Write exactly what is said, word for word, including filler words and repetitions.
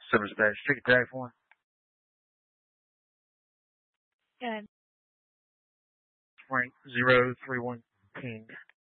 Service badge. Ticket tag one. Good. Rank zero three one ping.